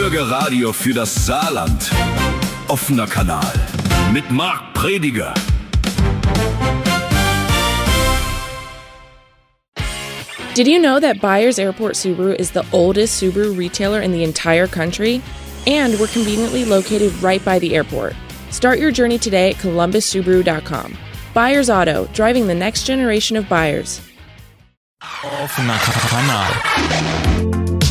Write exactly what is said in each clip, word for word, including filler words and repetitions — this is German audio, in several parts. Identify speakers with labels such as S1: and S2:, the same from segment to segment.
S1: Bürgerradio für das Saarland. Offener Kanal mit Marc Prediger.
S2: Did you know that Byers Airport Subaru is the oldest Subaru retailer in the entire country? And we're conveniently located right by the airport. Start your journey today at columbus subaru dot com. Byers Auto, driving the next generation of buyers.
S3: Offener Kanal.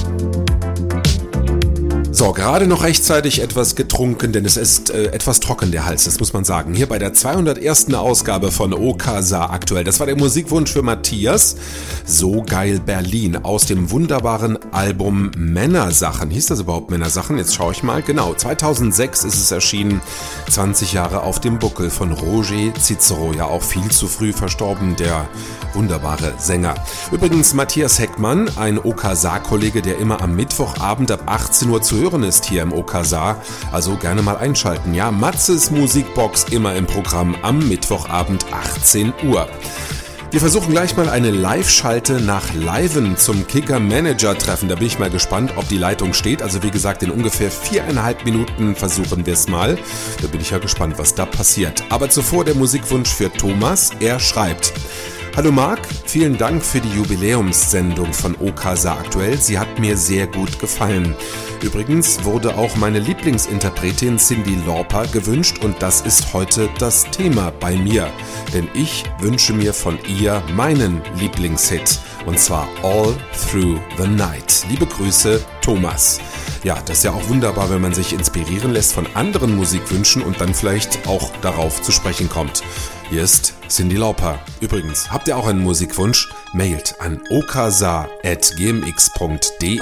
S4: So, gerade noch rechtzeitig etwas getrunken, denn es ist äh, etwas trocken der Hals, das muss man sagen. Hier bei der zweihundertersten Ausgabe von Okasa aktuell. Das war der Musikwunsch für Matthias. So geil Berlin aus dem wunderbaren Album Männersachen. Hieß das überhaupt Männersachen? Jetzt schaue ich mal. Genau, zweitausendsechs ist es erschienen. zwanzig Jahre auf dem Buckel von Roger Cicero. Ja, auch viel zu früh verstorben, der wunderbare Sänger. Übrigens Matthias Heckmann, ein Okasa-Kollege, der immer am Mittwochabend ab achtzehn Uhr zu hören ist hier im Okasa, also gerne mal einschalten. Ja, Matzes Musikbox immer im Programm am Mittwochabend achtzehn Uhr. Wir versuchen gleich mal eine Live-Schalte nach Leiven zum Kicker-Manager-Treffen. Da bin ich mal gespannt, ob die Leitung steht. Also wie gesagt, in ungefähr viereinhalb Minuten versuchen wir es mal. Da bin ich ja gespannt, was da passiert. Aber zuvor der Musikwunsch für Thomas. Er schreibt: Hallo Marc, vielen Dank für die Jubiläumssendung von Okasa aktuell. Sie hat mir sehr gut gefallen. Übrigens wurde auch meine Lieblingsinterpretin Cyndi Lauper gewünscht und das ist heute das Thema bei mir. Denn ich wünsche mir von ihr meinen Lieblingshit und zwar All Through the Night. Liebe Grüße, Thomas. Ja, das ist ja auch wunderbar, wenn man sich inspirieren lässt von anderen Musikwünschen und dann vielleicht auch darauf zu sprechen kommt. Hier ist Cyndi Lauper. Übrigens, habt ihr auch einen Musikwunsch? Mailt an okasa at gmx punkt de.